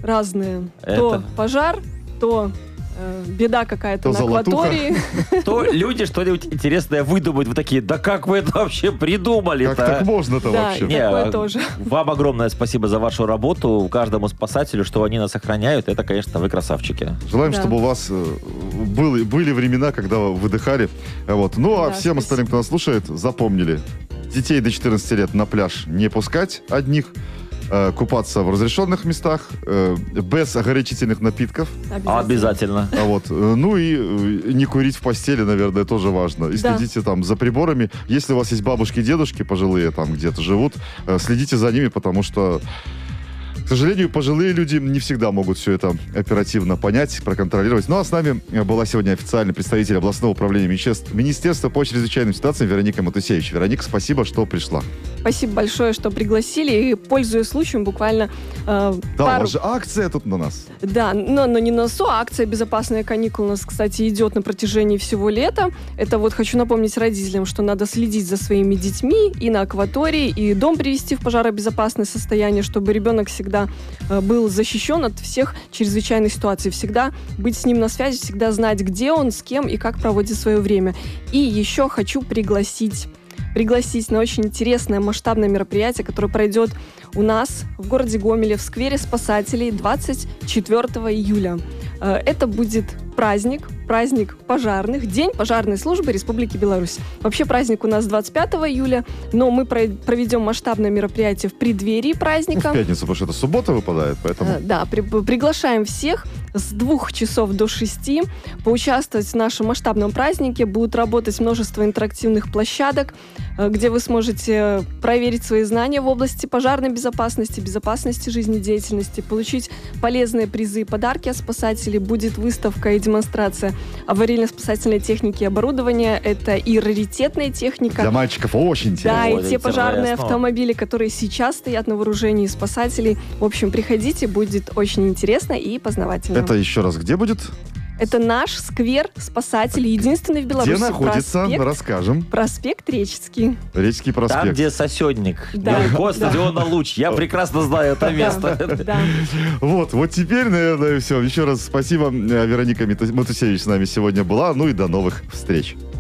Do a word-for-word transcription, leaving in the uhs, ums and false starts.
разные. Это... То пожар, то э, беда какая-то то на акватории. То люди что-нибудь интересное выдумают. Вы такие, да как вы это вообще придумали-то? Как так можно-то Да, вообще? и такое тоже. Вам огромное спасибо за вашу работу. Каждому спасателю, что они нас охраняют. Это, конечно, вы красавчики. Желаем, Да. чтобы у вас э, были, были времена, когда вы выдыхали. Вот. Ну, а Да, всем спасибо. остальным, кто нас слушает, запомнили. Детей до четырнадцати лет на пляж не пускать одних. э, Купаться в разрешенных местах. э, Без горячительных напитков. Обязательно. Обязательно. А вот. э, Ну и э, не курить в постели, наверное, тоже важно. И Да. следите там за приборами. Если у вас есть бабушки и дедушки пожилые, там где-то живут, э, следите за ними, потому что, к сожалению, пожилые люди не всегда могут все это оперативно понять, проконтролировать. Ну а с нами была сегодня официальный представитель областного управления Министерства, Министерства по чрезвычайным ситуациям Вероника Матусевич. Вероника, спасибо, что пришла. Спасибо большое, что пригласили. И, пользуясь случаем, буквально э, Да, пару... у вас же акция тут на нас. Да, но, но не на СО. Акция «Безопасные каникулы» у нас, кстати, идет на протяжении всего лета. Это вот хочу напомнить родителям, что надо следить за своими детьми и на акватории, и дом привести в пожаробезопасное состояние, чтобы ребенок всегда э, был защищен от всех чрезвычайных ситуаций. Всегда быть с ним на связи, всегда знать, где он, с кем и как проводит свое время. И еще хочу пригласить пригласить на очень интересное масштабное мероприятие, которое пройдет у нас в городе Гомеле в сквере спасателей двадцать четвёртого июля. Э, Это будет праздник, праздник пожарных, День пожарной службы Республики Беларусь. Вообще праздник у нас двадцать пятого июля, но мы про- проведем масштабное мероприятие в преддверии Ну, праздника. в пятницу, потому что это суббота выпадает, поэтому... Э, Да, при- приглашаем всех с двух часов до шести поучаствовать в нашем масштабном празднике. Будут работать множество интерактивных площадок, э, где вы сможете проверить свои знания в области пожарной безопасности, безопасности жизнедеятельности, получить полезные призы и подарки от спасателей. Будет выставка и демонстрация аварийно-спасательной техники и оборудования. Это и раритетная техника. Для мальчиков очень интересно. Да, и Ой, те пожарные интересно. автомобили, которые сейчас стоят на вооружении спасателей. В общем, приходите, будет очень интересно и познавательно. Это еще раз где будет? Это наш сквер спасателей, единственный в Беларуси. Где находится? Проспект, Расскажем. проспект Реческий. Речский проспект. Там, где Сосёдник. Да, Недалеко да. стадиона Луч. Я прекрасно знаю это место. Да. Вот, вот теперь, наверное, все. Еще раз спасибо. Вероника Матусевич с нами сегодня была. Ну и до новых встреч.